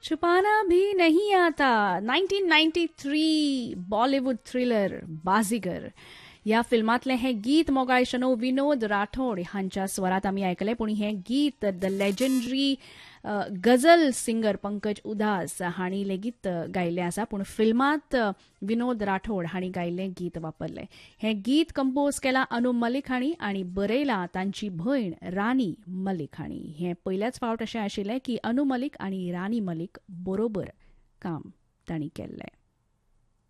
छुपाना भी नहीं आता 1993 बॉलिवूड थ्रिलर बाजीगर या फिल्मातले हे गीत मोगा आयशनो विनोद राठोड हांच्या स्वरात आमी आयकले पूण हे गीत the legendary ghazal singer Pankaj Udhas हांणी लेगीत गायिल्लें आसा पूण फिल्मांत विनोद राठोड हांणी गायिल्लें गीत वापरलें. हें गीत कंपोज केलां अनु मलीक हांणी आनी बरयलां तांची भयण रानी मलीक हांणी. हें पयल्याच फावट अशें आशिल्लें की अनु मलीक आनी रानी मलीक बरोबर काम तांणी केल्लें.